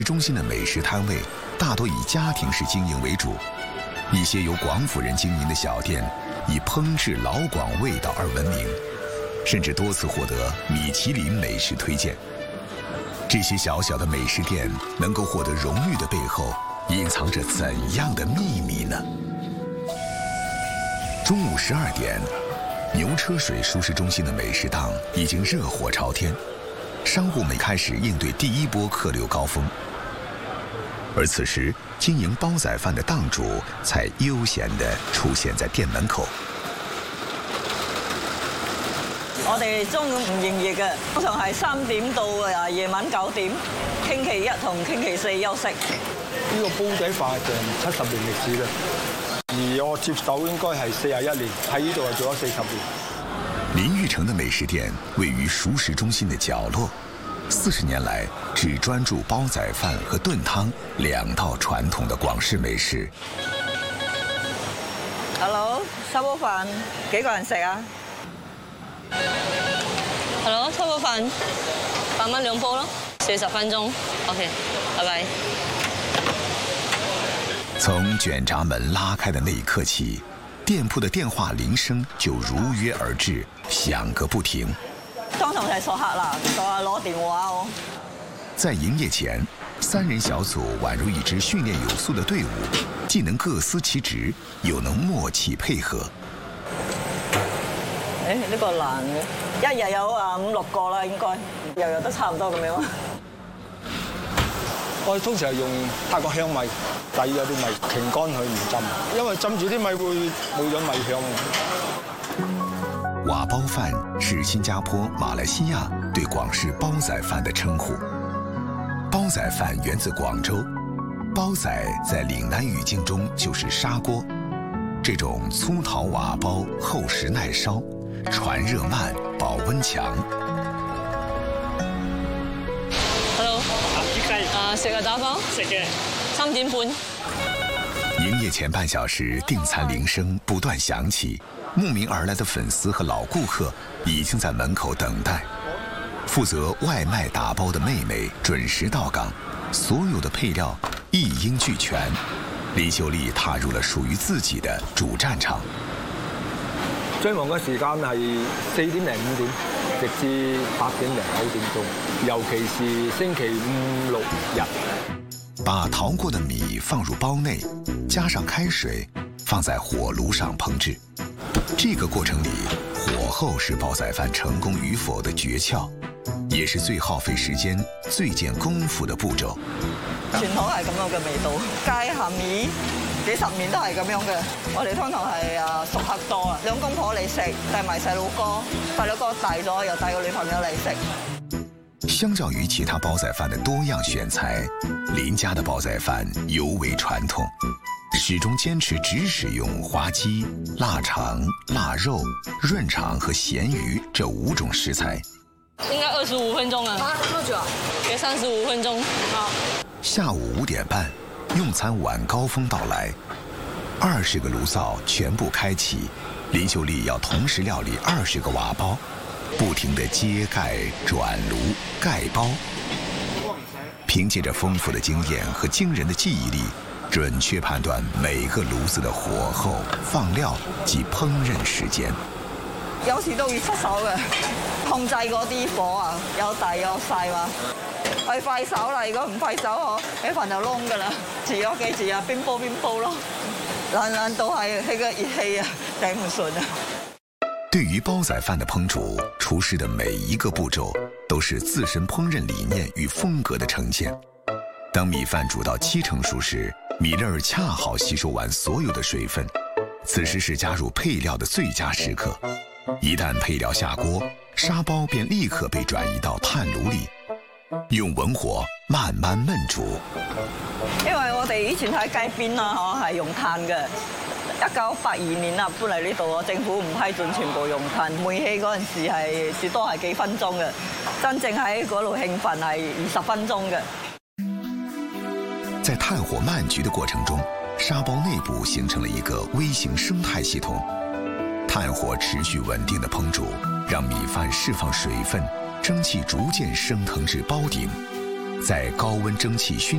中心的美食摊位大多以家庭式经营为主，一些由广府人经营的小店以烹制老广味道而闻名，甚至多次获得米其林美食推荐。这些小小的美食店能够获得荣誉的背后，隐藏着怎样的秘密呢？中午12点，牛车水熟食中心的美食档已经热火朝天，商户们开始应对第一波客流高峰。而此时，经营煲仔饭的档主才悠闲地出现在店門口。 我哋中午唔營業嘅，通常係3點到夜晚9點，星期一同星期四休息。 呢個煲仔飯就70年歷史啦，而我接手應該係41年，喺呢度係做咗40年。 林玉成的美食店位于熟食中心的角落，40年来只专注煲仔饭和炖汤2道传统的广式美食。 Hello， 收煲飯幾個人食啊 ？Hello， 收煲飯8蚊2煲咯，40分鐘。OK， 拜拜。 从卷闸门拉开的那一刻起，店铺的电话铃声就如约而至，响个不停。 通常係熟客啦，就係攞電話哦。 在营业前，3人小組宛如一支訓練有素的隊伍，既能各司其職，又能默契配合。 呢個難嘅，一日有5、6個啦，應該日日都差唔多咁樣。 我哋通常係用泰國香米，底有啲米擎乾佢唔浸，因為浸住啲米會冇咗米香。 瓦煲饭是新加坡、马来西亚对广式煲仔饭的称呼。煲仔饭源自广州，煲仔在岭南语境中就是砂锅。这种粗陶瓦煲厚实耐烧，传热慢，保温强。 Hello， 食個打包，食嘅3點半。 营业前半小时，订餐铃声不断响起，慕名而来的粉丝和老顾客已经在门口等待。负责外卖打包的妹妹准时到岗，所有的配料一应俱全。李秀丽踏入了属于自己的主戰場。 最忙嘅時間係4點零5點，直至8點零9點鐘，尤其是星期5、6日。 把淘過的米放入煲內，加上開水，放在火爐上烹製。這個過程裡，火候是煲仔飯成功與否的訣竅，也是最耗費時間、最見功夫的步驟。 傳統係咁樣嘅味道，街下面幾十年都係咁樣嘅。我哋通常係熟客多啊，兩公婆嚟食，帶埋細佬哥大咗又帶個女朋友嚟食。 相較於其他煲仔飯的多樣選材，林家的煲仔飯尤為傳統，始終堅持只使用花雞、臘腸、臘肉、潤腸和鹹魚這5種食材。 應該25分鐘啊！多久啊？約35分鐘。好。 下午5點半，用餐晚高峰到來，20個爐灶全部開啟，林秀麗要同時料理20個瓦煲，不停地揭蓋、轉爐、蓋煲。憑借着豐富的經驗和驚人的記憶力，準確判斷每個爐子的火候、放料及烹飪時間。 有時都要出手嘅，控制嗰啲火啊，有大有細嘛。係快手啦，如果唔快手，啲飯就燶噶啦。遲咗幾時啊？邊煲邊煲咯。難到係佢個熱氣啊，頂唔順啊。 對於煲仔飯的烹煮，廚師的每一個步驟都是自身烹飪理念與風格的呈現。當米飯煮到7成熟時，米粒兒恰好吸收完所有的水分，此時是加入配料的最佳時刻。一旦配料下鍋，砂煲便立刻被轉移到炭爐裡，用文火慢慢燜煮。 因為我哋以前喺街邊啦，係用炭嘅。1982年啦，搬嚟呢度，政府唔批准全部用炭。煤氣嗰陣時係最多係幾分鐘嘅，真正喺嗰度興奮係20分鐘嘅。 在炭火慢焗的過程中，砂煲內部形成了一個微型生態系統。炭火持續穩定的烹煮，讓米飯釋放水分，蒸汽逐漸升騰至煲頂，在高溫蒸汽燻